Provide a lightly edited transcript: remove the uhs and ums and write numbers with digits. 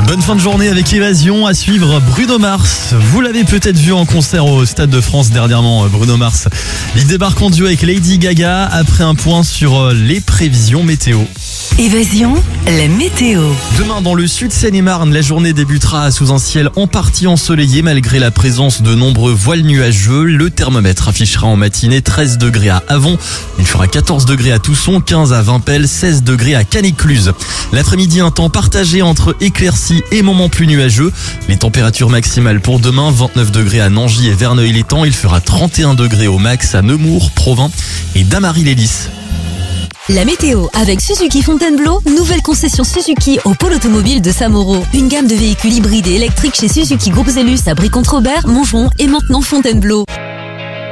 Bonne fin de journée avec Évasion. À suivre Bruno Mars. Vous l'avez peut-être vu en concert au Stade de France dernièrement, Bruno Mars. Il débarque en duo avec Lady Gaga après un point sur les prévisions météo. Évasion, la météo. Demain, dans le sud Seine-et-Marne, la journée débutera sous un ciel en partie ensoleillé malgré la présence de nombreux voiles nuageux. Le thermomètre affichera en matinée 13 degrés à Avon. Il fera 14 degrés à Tousson, 15 à Vimpel, 16 degrés à Canécluse. L'après-midi, un temps partagé entre éclaircies et moments plus nuageux. Les températures maximales pour demain, 29 degrés à Nangy et Verneuil-l'Étang. Il fera 31 degrés au max à Nemours, Provins et Damary-les-Lys. La météo avec Suzuki Fontainebleau, nouvelle concession Suzuki au pôle automobile de Samoro. Une gamme de véhicules hybrides et électriques chez Suzuki Groupe Zellus à Brie-Contre-Robert, Montgeron et maintenant Fontainebleau.